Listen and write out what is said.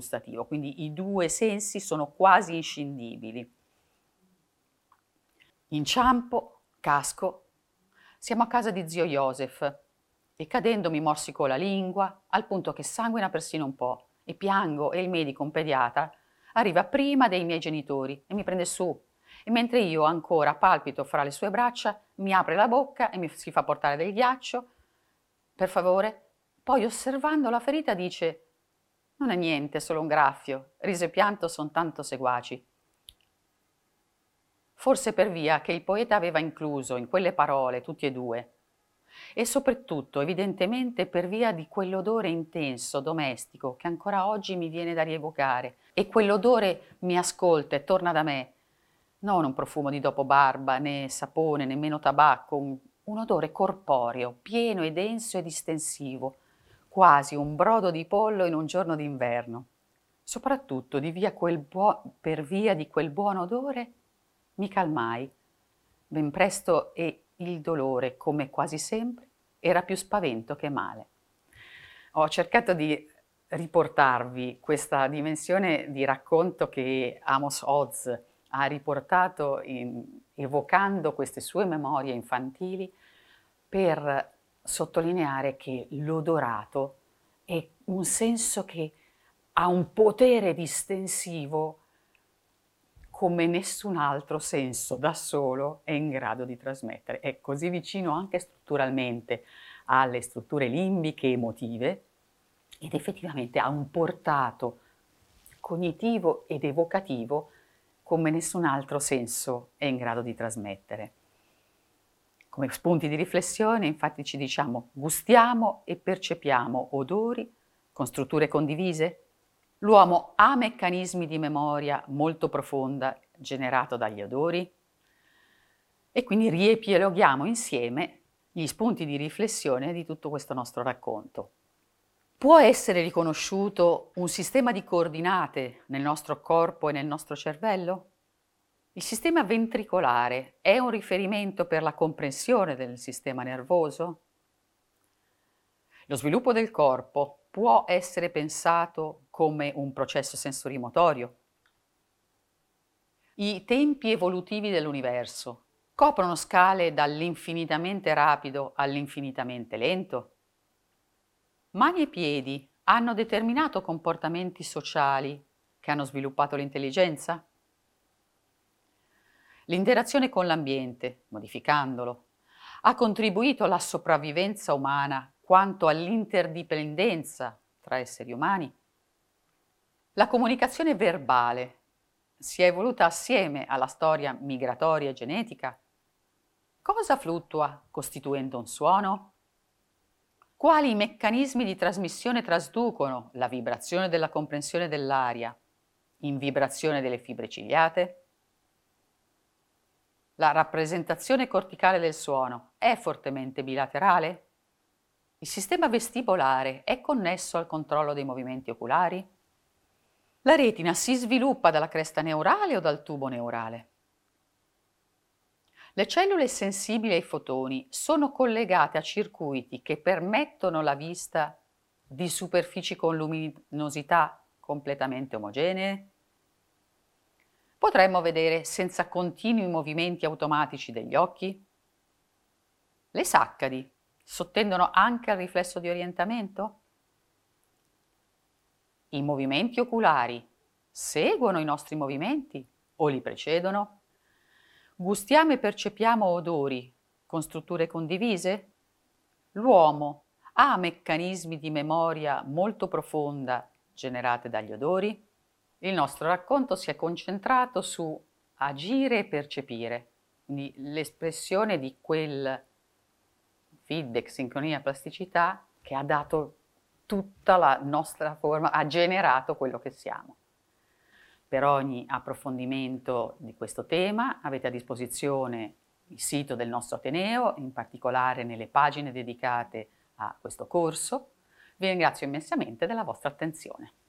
gustativo, quindi i due sensi sono quasi inscindibili. Inciampo, casco, siamo a casa di zio Joseph e cadendo mi morsico la lingua al punto che sanguina persino un po' e piango e il medico, un pediatra, arriva prima dei miei genitori e mi prende su e mentre io ancora palpito fra le sue braccia mi apre la bocca e mi si fa portare del ghiaccio, per favore, poi osservando la ferita dice non è niente, è solo un graffio, riso e pianto sono tanto seguaci. Forse per via che il poeta aveva incluso in quelle parole tutti e due e soprattutto evidentemente per via di quell'odore intenso, domestico, che ancora oggi mi viene da rievocare e quell'odore mi ascolta e torna da me, non un profumo di dopobarba, né sapone, nemmeno tabacco, un odore corporeo, pieno e denso ed distensivo, quasi un brodo di pollo in un giorno d'inverno. Soprattutto per via di quel buon odore mi calmai. Ben presto e il dolore, come quasi sempre, era più spavento che male. Ho cercato di riportarvi questa dimensione di racconto che Amos Oz ha riportato evocando queste sue memorie infantili per sottolineare che l'odorato è un senso che ha un potere distensivo come nessun altro senso da solo è in grado di trasmettere. È così vicino anche strutturalmente alle strutture limbiche e emotive ed effettivamente ha un portato cognitivo ed evocativo come nessun altro senso è in grado di trasmettere. Come spunti di riflessione, infatti, ci diciamo gustiamo e percepiamo odori con strutture condivise? L'uomo ha meccanismi di memoria molto profonda generato dagli odori? E quindi riepieloghiamo insieme gli spunti di riflessione di tutto questo nostro racconto. Può essere riconosciuto un sistema di coordinate nel nostro corpo e nel nostro cervello? Il sistema ventricolare è un riferimento per la comprensione del sistema nervoso? Lo sviluppo del corpo può essere pensato come un processo sensorimotorio? I tempi evolutivi dell'universo coprono scale dall'infinitamente rapido all'infinitamente lento? Mani e piedi hanno determinato comportamenti sociali che hanno sviluppato l'intelligenza? L'interazione con l'ambiente, modificandolo, ha contribuito alla sopravvivenza umana quanto all'interdipendenza tra esseri umani? La comunicazione verbale si è evoluta assieme alla storia migratoria e genetica? Cosa fluttua costituendo un suono? Quali meccanismi di trasmissione trasducono la vibrazione della comprensione dell'aria in vibrazione delle fibre ciliate? La rappresentazione corticale del suono è fortemente bilaterale? Il sistema vestibolare è connesso al controllo dei movimenti oculari? La retina si sviluppa dalla cresta neurale o dal tubo neurale? Le cellule sensibili ai fotoni sono collegate a circuiti che permettono la vista di superfici con luminosità completamente omogenee? Potremmo vedere senza continui movimenti automatici degli occhi? Le saccadi sottendono anche al riflesso di orientamento? I movimenti oculari seguono i nostri movimenti o li precedono? Gustiamo e percepiamo odori con strutture condivise? L'uomo ha meccanismi di memoria molto profonda generate dagli odori? Il nostro racconto si è concentrato su agire e percepire, quindi l'espressione di quel feedback, sincronia, plasticità che ha dato tutta la nostra forma, ha generato quello che siamo. Per ogni approfondimento di questo tema avete a disposizione il sito del nostro Ateneo, in particolare nelle pagine dedicate a questo corso. Vi ringrazio immensamente della vostra attenzione.